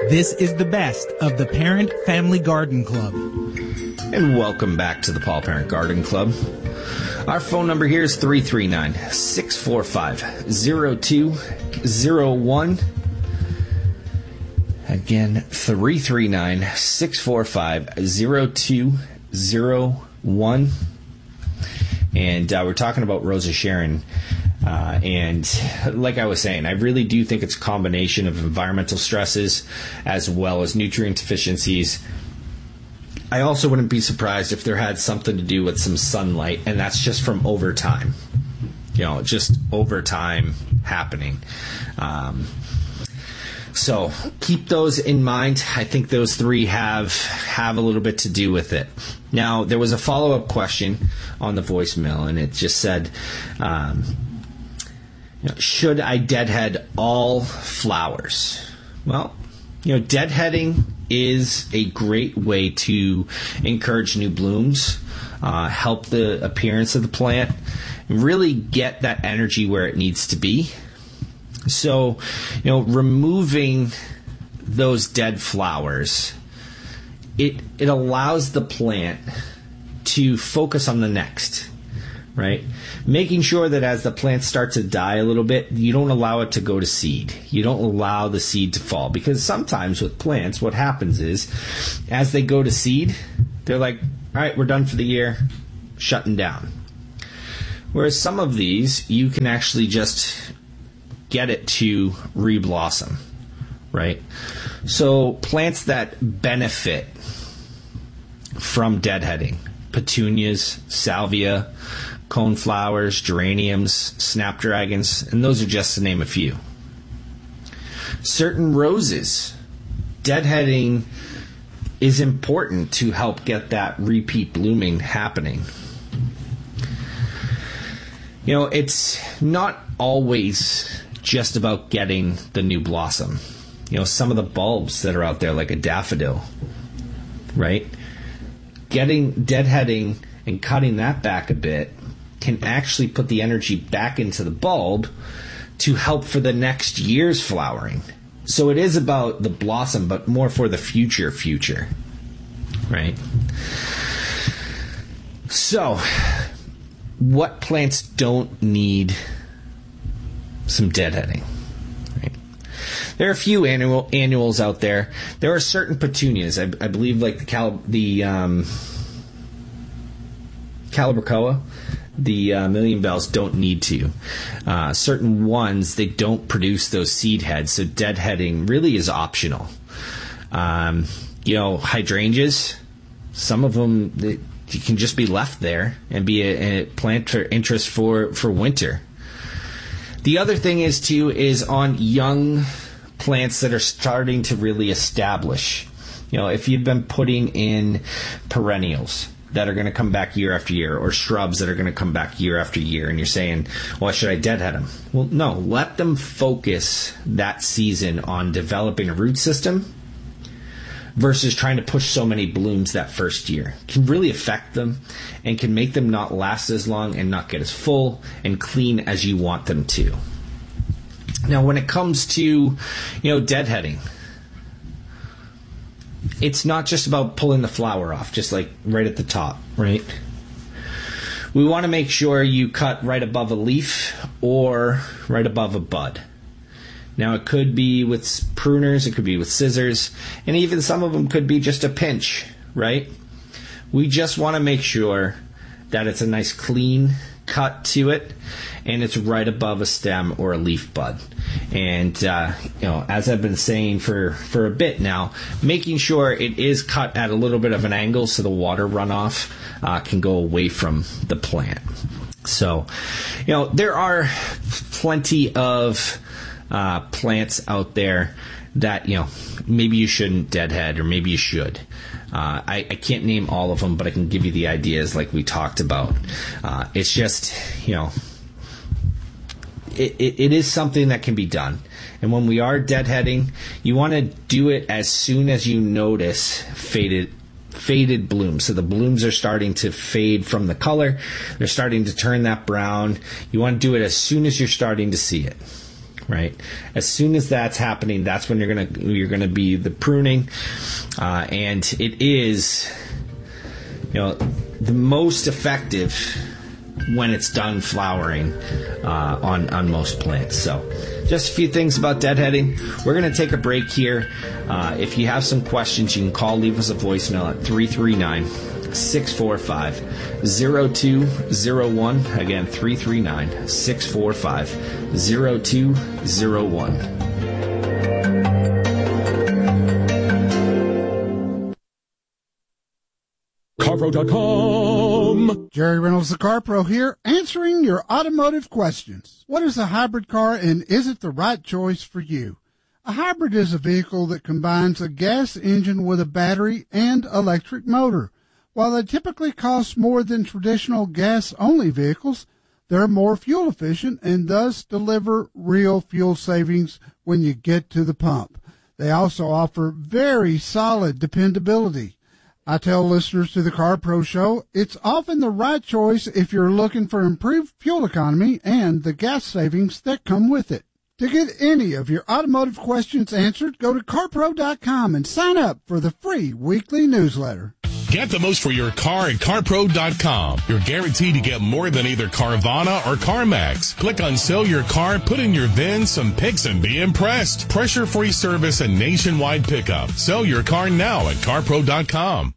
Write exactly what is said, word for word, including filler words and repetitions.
This is the best of the Parent Family Garden Club. And welcome back to the Paul Parent Garden Club. Our phone number here is three three nine, six four five, zero two zero one. Again, three three nine, six four five, zero two zero one. And uh, we're talking about Rosa Sharon. Uh, and like I was saying, I really do think it's a combination of environmental stresses as well as nutrient deficiencies. I also wouldn't be surprised if there had something to do with some sunlight, and that's just from over time. You know, just over time happening. Um, so keep those in mind. I think those three have have a little bit to do with it. Now, there was a follow-up question on the voicemail, and it just said, um, you know, should I deadhead all flowers? Well, you know, deadheading is a great way to encourage new blooms, uh, help the appearance of the plant, and really get that energy where it needs to be. So, you know, removing those dead flowers, it it allows the plant to focus on the next, right? Making sure that as the plant starts to die a little bit, you don't allow it to go to seed. You don't allow the seed to fall. Because sometimes with plants, what happens is, as they go to seed, they're like, all right, we're done for the year, shutting down. Whereas some of these, you can actually just get it to reblossom, right? So plants that benefit from deadheading, petunias, salvia, coneflowers, geraniums, snapdragons, and those are just to name a few. Certain roses, deadheading is important to help get that repeat blooming happening. You know, it's not always just about getting the new blossom. You know, some of the bulbs that are out there, like a daffodil, right? Getting deadheading and cutting that back a bit can actually put the energy back into the bulb to help for the next year's flowering. So it is about the blossom, but more for the future future, right? So, what plants don't need some deadheading? Right? There are a few annual annuals out there. There are certain petunias, I, I believe, like the cal the um, Calibrachoa, the uh, Million Bells don't need to. Uh, certain ones, they don't produce those seed heads, so deadheading really is optional. Um, you know, hydrangeas, some of them they, you can just be left there and be a, a plant for interest for, for winter. The other thing is, too, is on young plants that are starting to really establish. You know, if you've been putting in perennials that are going to come back year after year, or shrubs that are going to come back year after year, and you're saying, well, should I deadhead them? Well, no, let them focus that season on developing a root system versus trying to push so many blooms that first year. It can really affect them and can make them not last as long and not get as full and clean as you want them to. Now, when it comes to, you know, deadheading, it's not just about pulling the flower off, just like right at the top, right? We want to make sure you cut right above a leaf or right above a bud. Now, it could be with pruners, it could be with scissors, and even some of them could be just a pinch, right? We just want to make sure that it's a nice clean cut to it, and it's right above a stem or a leaf bud. And, uh, you know, as I've been saying for, for a bit now, making sure it is cut at a little bit of an angle so the water runoff uh, can go away from the plant. So, you know, there are plenty of uh, plants out there that, you know, maybe you shouldn't deadhead, or maybe you should. Uh, I, I can't name all of them, but I can give you the ideas like we talked about. Uh, it's just, you know, it, it, it is something that can be done. And when we are deadheading, you want to do it as soon as you notice faded faded blooms. So the blooms are starting to fade from the color. They're starting to turn that brown. You want to do it as soon as you're starting to see it. right? As soon as that's happening, that's when you're gonna you're gonna be the pruning, uh, and it is, you know, the most effective when it's done flowering uh, on on most plants. So, just a few things about deadheading. We're going to take a break here. Uh, if you have some questions, you can call, leave us a voicemail at three three nine, six four five, zero two zero one. Again, three three nine, six four five, zero two zero one. CarPro dot com. Jerry Reynolds, the CarPro here, answering your automotive questions. What is a hybrid car, and is it the right choice for you? A hybrid is a vehicle that combines a gas engine with a battery and electric motor. While they typically cost more than traditional gas-only vehicles, they're more fuel efficient and thus deliver real fuel savings when you get to the pump. They also offer very solid dependability. I tell listeners to the Car Pro Show, it's often the right choice if you're looking for improved fuel economy and the gas savings that come with it. To get any of your automotive questions answered, go to car pro dot com and sign up for the free weekly newsletter. Get the most for your car at car pro dot com. You're guaranteed to get more than either Carvana or CarMax. Click on Sell Your Car, put in your V I N, some pics, and be impressed. Pressure-free service and nationwide pickup. Sell your car now at car pro dot com.